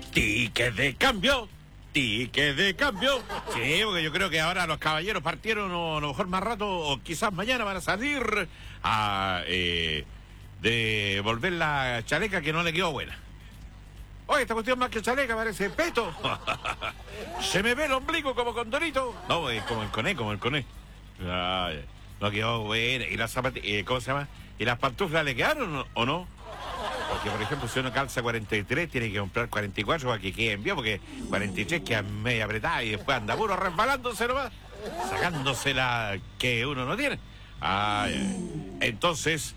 Ticket de cambio. Ticket de cambio. Sí, porque yo creo que ahora los caballeros partieron, o a lo mejor más rato, o quizás mañana van a salir a devolver la chaleca que no le quedó buena. Oye, esta cuestión más que chaleca parece peto. Se me ve el ombligo como condorito. No, como el coné. Ay, no quedó buena. ¿Y las zapatillas, cómo se llama? ¿Y las pantuflas le quedaron o no? Porque, por ejemplo, si uno calza 43, tiene que comprar 44 para que queden bien, porque 43 queda media apretada y después anda puro resbalándose nomás, sacándose la que uno no tiene. Entonces,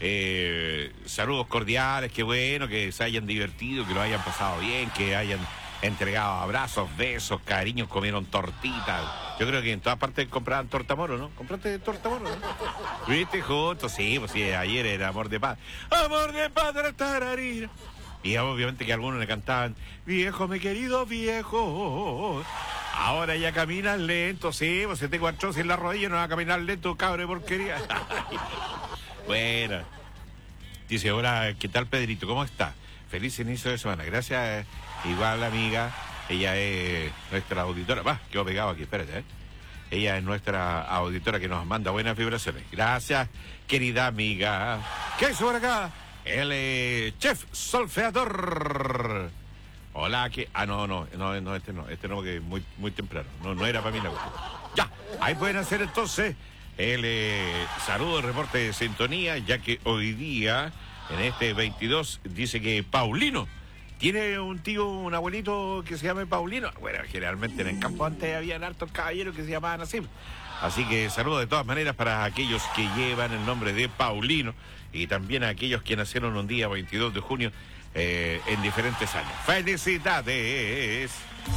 saludos cordiales, qué bueno que se hayan divertido, que lo hayan pasado bien, que hayan entregado abrazos, besos, cariños, comieron tortitas. Yo creo que en todas partes compraban torta moro, ¿no? ¿Compraste torta moro, no? ¿Viste, justo? Sí, pues sí, ayer era Amor de Paz. Amor de paz, tararira. Y obviamente que algunos le cantaban, viejo, mi querido viejo. Ahora ya caminas lento, sí, pues si tengo artrosis en la rodilla no va a caminar lento, cabre porquería. Bueno. Dice, hola, ¿qué tal, Pedrito? ¿Cómo está? Feliz inicio de semana. Gracias, igual, amiga. Ella es nuestra auditora. Va, quedó pegado aquí, espérate, Ella es nuestra auditora que nos manda buenas vibraciones. Gracias, querida amiga. ¿Qué hizo por acá? El chef solfeador. Hola, ¿qué? No, este no, que es muy temprano. No era para mí la cuestión. Ya, ahí pueden hacer entonces el saludo, el reporte de sintonía, ya que hoy día, en este 22, dice que Paulino tiene un tío, un abuelito que se llama Paulino. Bueno, generalmente en el campo antes habían hartos caballeros que se llamaban así. Así que saludo de todas maneras para aquellos que llevan el nombre de Paulino y también a aquellos que nacieron un día 22 de junio en diferentes años. ¡Felicidades!